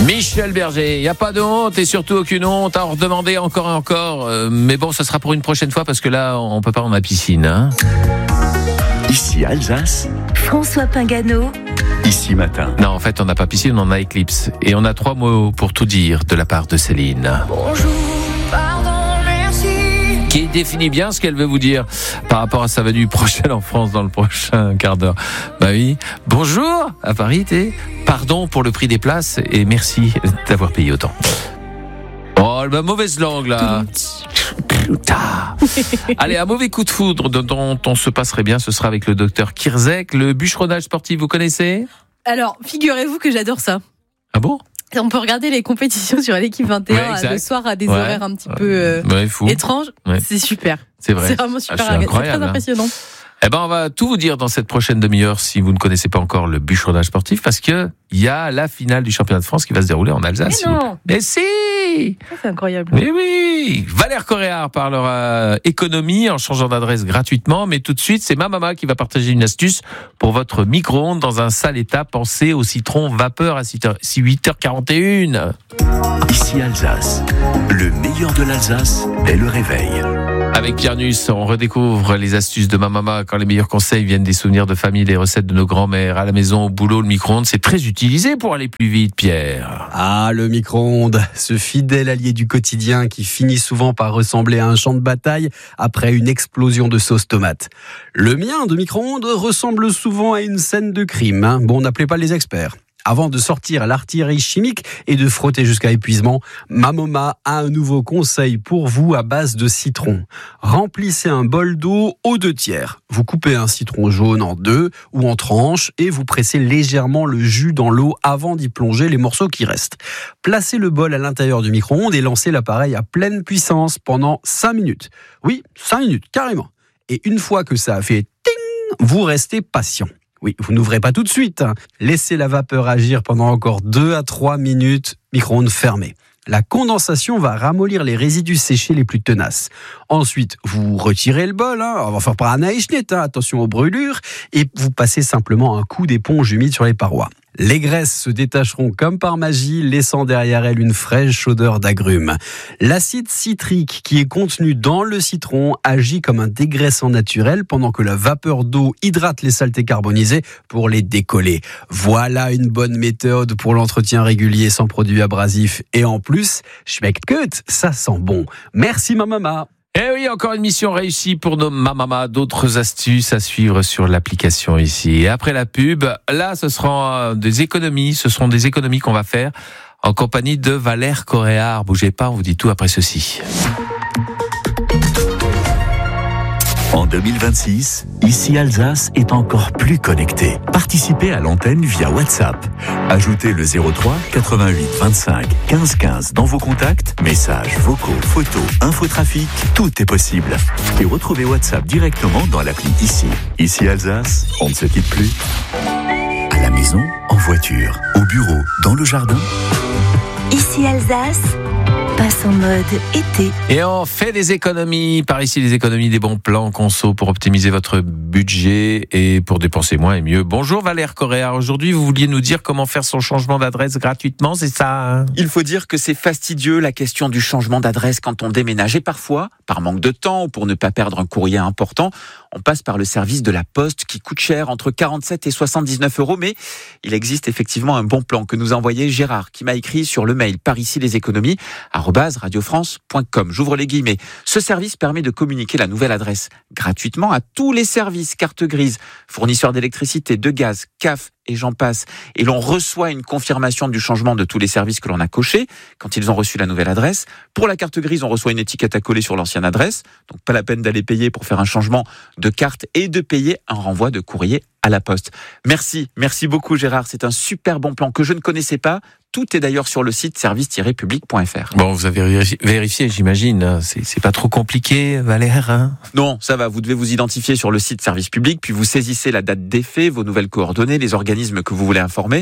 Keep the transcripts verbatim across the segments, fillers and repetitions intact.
Michel Berger, il n'y a pas de honte et surtout aucune honte à en redemander encore et encore. Euh, mais bon, ça sera pour une prochaine fois parce que là, on ne peut pas en la piscine. Hein. Ici Alsace. François Pingano. Ici Matin. Non, en fait, on n'a pas piscine, on a éclipse. Et on a trois mots pour tout dire de la part de Céline. Bonjour, pardon, merci. Qui définit bien ce qu'elle veut vous dire par rapport à sa venue prochaine en France dans le prochain quart d'heure. Bah oui. Bonjour, à Paris, t'es. Pardon pour le prix des places et merci d'avoir payé autant. Oh, la mauvaise langue, là. Allez, un mauvais coup de foudre dont on se passerait bien, ce sera avec le docteur Kirzek. Le bûcheronnage sportif, vous connaissez ? Alors, figurez-vous que j'adore ça. Ah bon ? On peut regarder les compétitions sur l'équipe vingt et un ouais, le soir à des ouais. horaires un petit peu euh, ouais, fou. étranges. Ouais. C'est super. C'est vrai. C'est vraiment super. Ah, c'est, c'est très impressionnant. Eh ben, on va tout vous dire dans cette prochaine demi-heure si vous ne connaissez pas encore le bûcheronnage sportif parce que il y a la finale du championnat de France qui va se dérouler en Alsace. Mais non. Mais si! Ça, c'est incroyable. Mais oui! Valère Coréard parlera économie en changeant d'adresse gratuitement, mais tout de suite, c'est ma maman qui va partager une astuce pour votre micro-ondes dans un sale état. Pensez au citron vapeur à huit heures quarante et une. Ici Alsace. Le meilleur de l'Alsace dès le réveil. Avec Pierre Nuss, on redécouvre les astuces de ma maman quand les meilleurs conseils viennent des souvenirs de famille, les recettes de nos grands-mères. À la maison, au boulot, le micro-ondes, c'est très utilisé pour aller plus vite, Pierre. Ah, le micro-ondes, ce fidèle allié du quotidien qui finit souvent par ressembler à un champ de bataille après une explosion de sauce tomate. Le mien de micro-ondes ressemble souvent à une scène de crime. Hein. Bon, n'appelez pas les experts. Avant de sortir l'artillerie chimique et de frotter jusqu'à épuisement, ma maman a un nouveau conseil pour vous à base de citron. Remplissez un bol d'eau aux deux tiers. Vous coupez un citron jaune en deux ou en tranches et vous pressez légèrement le jus dans l'eau avant d'y plonger les morceaux qui restent. Placez le bol à l'intérieur du micro-ondes et lancez l'appareil à pleine puissance pendant cinq minutes. Oui, cinq minutes, carrément. Et une fois que ça a fait ting, vous restez patient. Oui, vous n'ouvrez pas tout de suite. Laissez la vapeur agir pendant encore deux à trois minutes, micro-ondes fermé. La condensation va ramollir les résidus séchés les plus tenaces. Ensuite, vous retirez le bol, hein, on va faire par un Eichnet, hein, attention aux brûlures, et vous passez simplement un coup d'éponge humide sur les parois. Les graisses se détacheront comme par magie, laissant derrière elles une fraîche odeur d'agrumes. L'acide citrique qui est contenu dans le citron agit comme un dégraissant naturel pendant que la vapeur d'eau hydrate les saletés carbonisées pour les décoller. Voilà une bonne méthode pour l'entretien régulier sans produits abrasifs. Et en plus, schmeckt gut, ça sent bon. Merci ma maman. Eh oui, encore une mission réussie pour nos mamamas. D'autres astuces à suivre sur l'application ici. Et après la pub, là, ce seront des économies. Ce seront des économies qu'on va faire en compagnie de Valère Coréard. Bougez pas, on vous dit tout après ceci. En deux mille vingt-six, Ici Alsace est encore plus connecté. Participez à l'antenne via WhatsApp. Ajoutez le zéro trois quatre-vingt-huit vingt-cinq quinze quinze dans vos contacts. Messages, vocaux, photos, infotrafic, tout est possible. Et retrouvez WhatsApp directement dans l'appli Ici. Ici Alsace, on ne se quitte plus. À la maison, en voiture, au bureau, dans le jardin. Ici Alsace passe en mode été. Et on fait des économies. Par ici, les économies, des bons plans conso pour optimiser votre budget et pour dépenser moins et mieux. Bonjour Valère Coréard. Aujourd'hui, vous vouliez nous dire comment faire son changement d'adresse gratuitement, c'est ça hein? Il faut dire que c'est fastidieux la question du changement d'adresse quand on déménage. Et parfois, par manque de temps ou pour ne pas perdre un courrier important, on passe par le service de la Poste qui coûte cher, entre quarante-sept et soixante-dix-neuf euros. Mais il existe effectivement un bon plan que nous a envoyé Gérard, qui m'a écrit sur le mail par ici les économies, arobase radiofrance point com. J'ouvre les guillemets. Ce service permet de communiquer la nouvelle adresse gratuitement à tous les services, carte grise, fournisseurs d'électricité, de gaz, C A F et j'en passe. Et l'on reçoit une confirmation du changement de tous les services que l'on a cochés quand ils ont reçu la nouvelle adresse. Pour la carte grise, on reçoit une étiquette à coller sur l'ancienne adresse. Donc pas la peine d'aller payer pour faire un changement de carte et de payer un renvoi de courrier à la Poste. Merci, merci beaucoup Gérard. C'est un super bon plan que je ne connaissais pas. Tout est d'ailleurs sur le site service tiret public point f r. Bon, vous avez vérifié, j'imagine. C'est, c'est pas trop compliqué, Valère hein Non, ça va. Vous devez vous identifier sur le site service public, puis vous saisissez la date d'effet, vos nouvelles coordonnées, les organismes que vous voulez informer.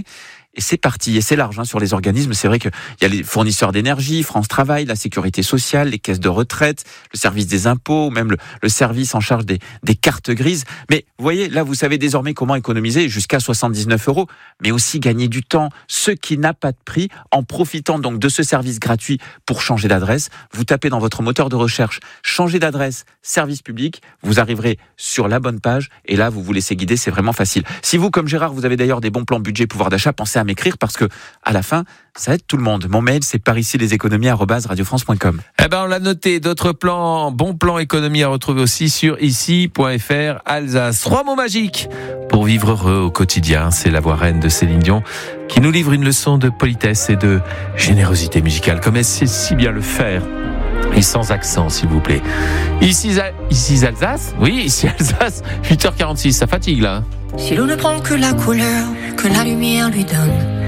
et c'est parti. Et c'est large hein, sur les organismes. C'est vrai qu'il y a les fournisseurs d'énergie, France Travail, la sécurité sociale, les caisses de retraite, le service des impôts, ou même le, le service en charge des, des cartes grises. Mais vous voyez, là, vous savez désormais comment économiser jusqu'à soixante-dix-neuf euros, mais aussi gagner du temps. Ce qui n'a pas de prix, en profitant donc de ce service gratuit pour changer d'adresse, vous tapez dans votre moteur de recherche « Changer d'adresse, service public », vous arriverez sur la bonne page et là, vous vous laissez guider, c'est vraiment facile. Si vous, comme Gérard, vous avez d'ailleurs des bons plans budget pouvoir d'achat, pensez à m'écrire parce que à la fin, ça aide tout le monde. Mon mail, c'est par ici les économies arobase radio france point com. Eh ben, on l'a noté. D'autres plans, bons plans économie à retrouver aussi sur ici point f r Alsace. Trois mots magiques pour vivre heureux au quotidien. C'est la voix reine de Céline Dion qui nous livre une leçon de politesse et de générosité musicale, comme elle sait si bien le faire. Et sans accent, s'il vous plaît. Ici, ici Alsace? Oui, ici Alsace. huit heures quarante-six, ça fatigue là. Si l'eau ne prend que la couleur que la lumière lui donne,